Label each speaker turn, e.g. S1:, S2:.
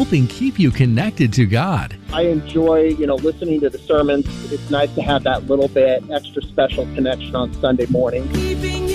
S1: helping keep you connected to God.
S2: I enjoy, listening to the sermons. It's nice to have that little bit extra special connection on Sunday morning.